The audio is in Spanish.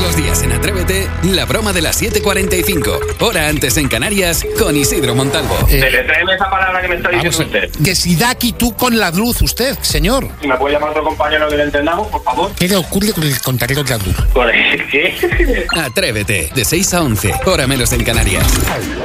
los días en Atrévete, la broma de las 7:45, hora antes en Canarias, con Isidro Montalvo. Tráeme esa palabra que me está diciendo usted. Que si da aquí tú con la luz, usted, señor. Si me puede llamar otro compañero que le entendamos, por favor. ¿Qué le ocurre con el contadero de la luz? ¿Con el qué? Atrévete, de 6 a 11, hora menos en Canarias.